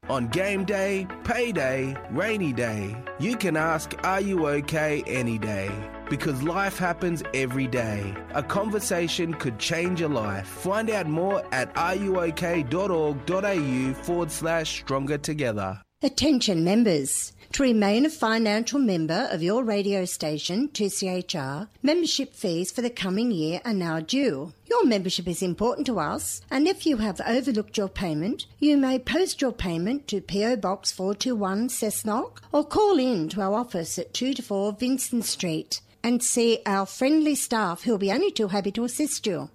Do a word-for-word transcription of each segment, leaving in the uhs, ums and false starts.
On game day, payday, rainy day, you can ask, are you okay any day? Because life happens every day. A conversation could change your life. Find out more at ruok.org.au forward slash stronger together. Attention members. To remain a financial member of your radio station, two C H R, membership fees for the coming year are now due. Your membership is important to us, and if you have overlooked your payment, you may post your payment to P O Box four two one Cessnock or call in to our office at two to four Vincent Street and see our friendly staff who will be only too happy to assist you.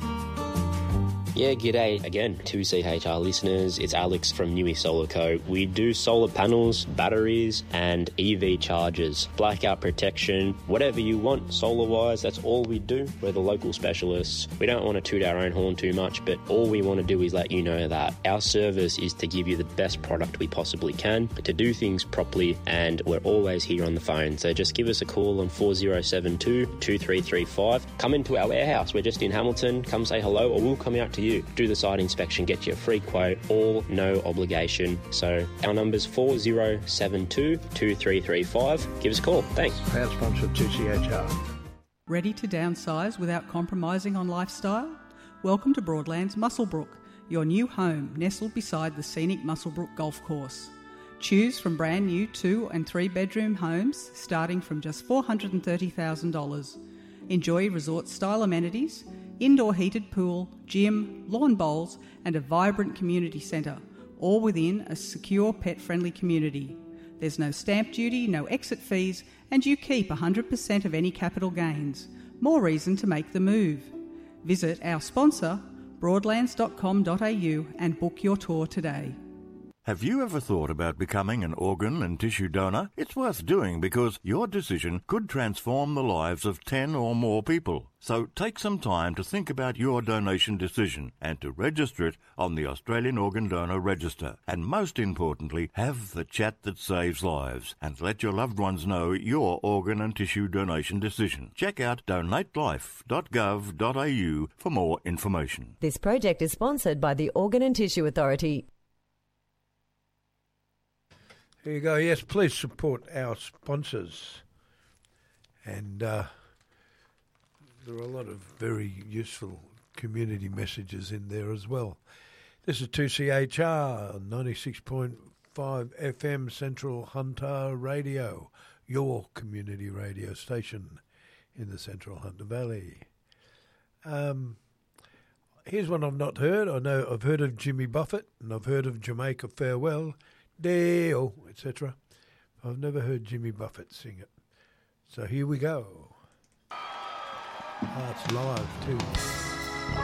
Yeah, g'day again, two C H R listeners. It's Alex from Newey Solar Co. We do solar panels, batteries and E V chargers, blackout protection, whatever you want solar-wise, that's all we do. We're the local specialists. We don't want to toot our own horn too much, but all we want to do is let you know that our service is to give you the best product we possibly can, to do things properly, and we're always here on the phone. So just give us a call on four oh seven two, two three three five. Come into our warehouse. We're just in Hamilton. Come say hello or we'll come out to you. Do the site inspection, get you a free quote, all no obligation. So our number's four oh seven two, two three three five. Give us a call. Thanks. Proud sponsor of two C H R. Ready to downsize without compromising on lifestyle? Welcome to Broadlands Muswellbrook, your new home nestled beside the scenic Muswellbrook Golf Course. Choose from brand new two and three bedroom homes starting from just four hundred thirty thousand dollars. Enjoy resort-style amenities, indoor heated pool, gym, lawn bowls and a vibrant community centre, all within a secure pet-friendly community. There's no stamp duty, no exit fees and you keep one hundred percent of any capital gains. More reason to make the move. Visit our sponsor, broadlands dot com dot a u and book your tour today. Have you ever thought about becoming an organ and tissue donor? It's worth doing because your decision could transform the lives of ten or more people. So take some time to think about your donation decision and to register it on the Australian Organ Donor Register. And most importantly, have the chat that saves lives and let your loved ones know your organ and tissue donation decision. Check out donate life dot gov dot a u for more information. This project is sponsored by the Organ and Tissue Authority. Here you go. Yes, please support our sponsors. And uh, there are a lot of very useful community messages in there as well. This is two C H R, ninety-six point five F M Central Hunter Radio, your community radio station in the Central Hunter Valley. Um, here's one I've not heard. I know I've heard of Jimmy Buffett and I've heard of Jamaica Farewell, Dale, et cetera. I've never heard Jimmy Buffett sing it. So here we go. Oh, it's live too.